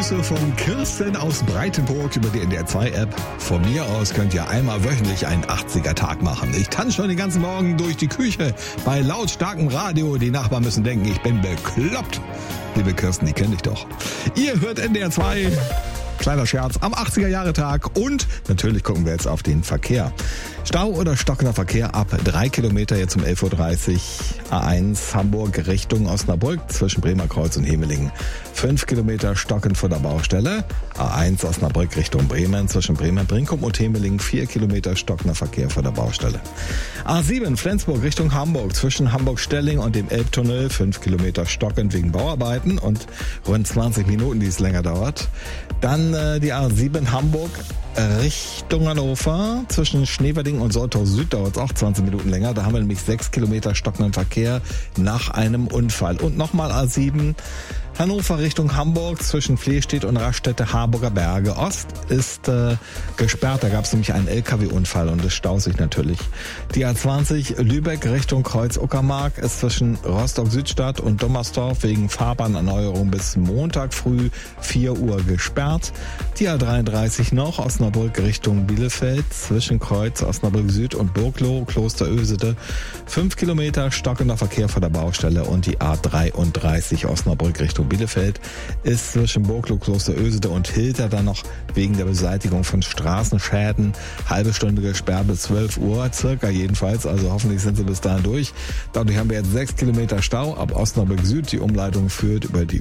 Grüße von Kirsten aus Breitenburg über die NDR2-App. Von mir aus könnt ihr einmal wöchentlich einen 80er-Tag machen. Ich tanze schon den ganzen Morgen durch die Küche bei lautstarkem Radio. Die Nachbarn müssen denken, ich bin bekloppt. Liebe Kirsten, die kenne ich doch. Ihr hört NDR2. Kleiner Scherz am 80er-Jahre-Tag und natürlich gucken wir jetzt auf den Verkehr. Stau oder stockender Verkehr ab 3 Kilometer jetzt um 11.30 Uhr. A1 Hamburg Richtung Osnabrück zwischen Bremerkreuz und Hemelingen. 5 Kilometer stockend vor der Baustelle. A1 Osnabrück Richtung Bremen zwischen Bremen-Brinkum und Hemelingen. 4 Kilometer stockender Verkehr vor der Baustelle. A7 Flensburg Richtung Hamburg zwischen Hamburg-Stelling und dem Elbtunnel. 5 Kilometer stockend wegen Bauarbeiten und rund 20 Minuten, die es länger dauert. Dann die A7 Hamburg Richtung Hannover zwischen Schneverding und Soltau Süd dauert es auch 20 Minuten länger. Da haben wir nämlich 6 Kilometer stockenden Verkehr nach einem Unfall. Und nochmal A7 Hannover Richtung Hamburg zwischen Flehstedt und Raststätte Harburger Berge Ost ist gesperrt. Da gab es nämlich einen LKW-Unfall und es staut sich natürlich. Die A20 Lübeck Richtung Kreuz-Uckermark ist zwischen Rostock-Südstadt und Dommersdorf wegen Fahrbahnerneuerung bis Montag früh 4 Uhr gesperrt. Die A33 noch Osnabrück Richtung Bielefeld zwischen Kreuz Osnabrück Süd und Burgloh Kloster Ösede. 5 Kilometer stockender Verkehr vor der Baustelle und die A33 Osnabrück Richtung Bielefeld ist zwischen Burgloh Kloster Ösede und Hilter dann noch wegen der Beseitigung von Straßenschäden halbe Stunde gesperrt bis 12 Uhr circa jedenfalls, also hoffentlich sind sie bis dahin durch. Dadurch haben wir jetzt 6 Kilometer Stau ab Osnabrück Süd. Die Umleitung führt über die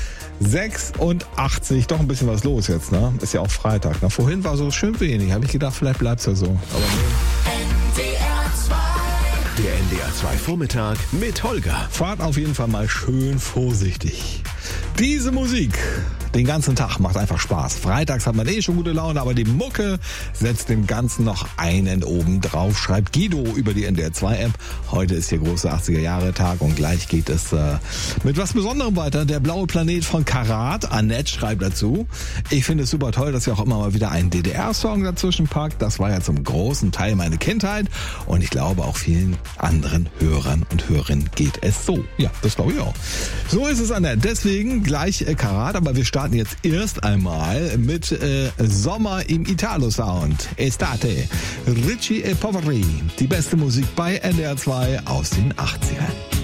U86. Doch ein bisschen was los jetzt, ne? Ist ja auch Freitag. Na, vorhin war so schön wenig. Habe ich gedacht, vielleicht bleibt's ja so. Aber nee. Der NDR2 Vormittag mit Holger. Fahrt auf jeden Fall mal schön vorsichtig. Diese Musik den ganzen Tag macht einfach Spaß. Freitags hat man schon gute Laune, aber die Mucke setzt dem Ganzen noch einen oben drauf, schreibt Guido über die NDR2-App. Heute ist hier große 80er-Jahre-Tag und gleich geht es mit was Besonderem weiter. Der blaue Planet von Karat. Annette schreibt dazu: Ich finde es super toll, dass ihr auch immer mal wieder einen DDR-Song dazwischen packt. Das war ja zum großen Teil meine Kindheit und ich glaube auch vielen anderen Hörern und Hörerinnen geht es so. Ja, das glaube ich auch. So ist es, Annette. Deswegen gleich Karat, aber wir starten jetzt erst einmal mit Sommer im Italo-Sound. Estate, Ricci e Poveri. Die beste Musik bei NDR2 aus den 80ern.